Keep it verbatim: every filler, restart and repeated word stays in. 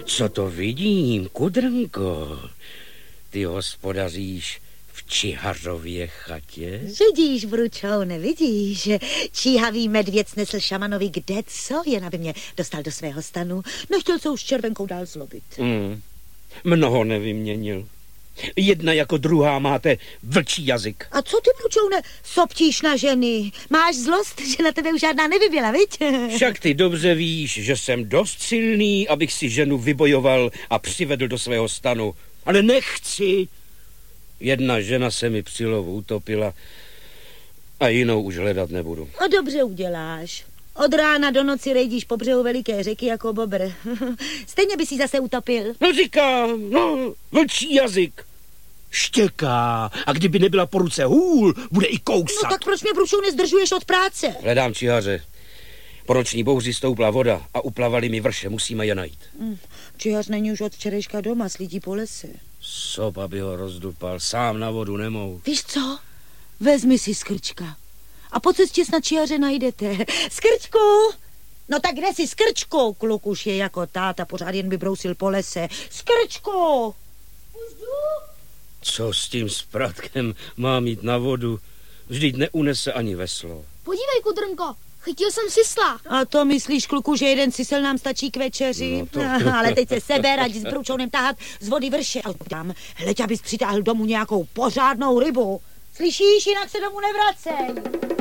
Co to vidím, Kudrnko? Ty hospodaříš v Čihařově chatě? Vidíš, Vručoune, vidíš. Číhavý medvěd snesl šamanovi kde co, jen aby mě dostal do svého stanu. Nechtěl se už s červenkou dál zlobit. Mm. Mnoho nevyměnil. Jedna jako druhá máte vlčí jazyk. A co ty, Vručoune, soptíš na ženy? Máš zlost, že na tebe už žádná nevybyla, viď? Však ty dobře víš, že jsem dost silný, abych si ženu vybojoval a přivedl do svého stanu. Ale nechci. Jedna žena se mi při lovu utopila a jinou už hledat nebudu. A dobře uděláš. Od rána do noci rejdíš po břehu veliké řeky jako bobr. Stejně by si zase utopil. No říkám, no, vlčí jazyk. Štěká a kdyby nebyla po ruce hůl, bude i kousat. No tak proč mě, Vručou, nezdržuješ od práce? Hledám čihaře. Po noční bouři stoupla voda a uplavali mi vrše, musíme je najít. Mm, čihař není už od včerejška doma, slídí po lese. Sop, aby ho rozdupal, sám na vodu nemohu. Víš co? Vezmi si Skrčka. A po cestě snad čihaře najdete. Skrčku! No tak kde si, Skrčku? Kluk už je jako táta, pořád jen by brousil po lese. Skrčku! Už jdu? Co s tím spratkem má mít na vodu? Vždyť neunese ani veslo. Podívej, Kudrnko, chytil jsem sisla. A to myslíš, kluku, že jeden sisel nám stačí k večeři? No to... Ale teď se seber, ať s Vručounem tahat z vody vrše. Tam, hleď, abys přitáhl domů nějakou pořádnou rybu. Slyšíš, jinak se domů nevracej.